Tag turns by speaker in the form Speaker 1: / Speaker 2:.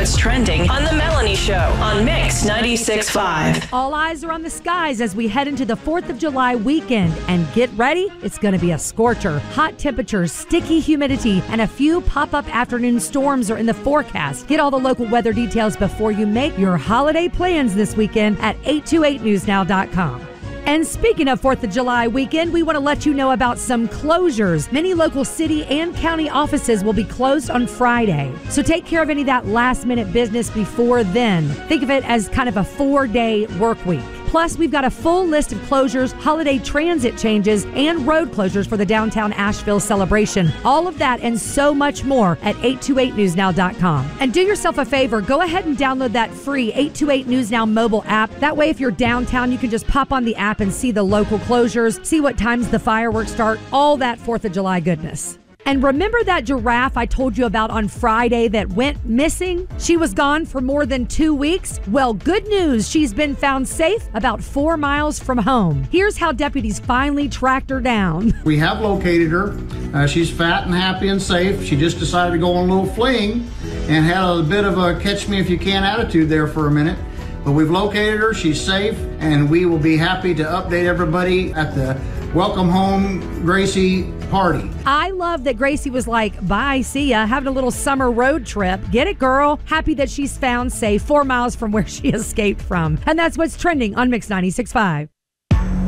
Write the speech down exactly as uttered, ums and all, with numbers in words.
Speaker 1: what's trending on The Melanie Show on Mix ninety-six point five.
Speaker 2: All eyes are on the skies as we head into the fourth of July weekend. And get ready, it's going to be a scorcher. Hot temperatures, sticky humidity, and a few pop-up afternoon storms are in the forecast. Get all the local weather details before you make your holiday plans this weekend at eight two eight news now dot com. And speaking of fourth of July weekend, we want to let you know about some closures. Many local city and county offices will be closed on Friday. So take care of any of that last-minute business before then. Think of it as kind of a four-day work week. Plus, we've got a full list of closures, holiday transit changes, and road closures for the downtown Asheville celebration. All of that and so much more at eight two eight news now dot com. And do yourself a favor, go ahead and download that free eight two eight News Now mobile app. That way, if you're downtown, you can just pop on the app and see the local closures, see what times the fireworks start, all that fourth of July goodness. And remember that giraffe I told you about on Friday that went missing? She was gone for more than two weeks. Well, good news. She's been found safe about four miles from home. Here's how deputies finally tracked her down.
Speaker 3: We have located her. Uh, she's fat and happy and safe. She just decided to go on a little fling and had a bit of a catch me if you can attitude there for a minute. But we've located her. She's safe, and we will be happy to update everybody at the Welcome Home Gracie party.
Speaker 2: I love that Gracie was like, bye, see ya, having a little summer road trip. Get it, girl? Happy that she's found safe four miles from where she escaped from. And that's what's trending on Mix ninety-six point five.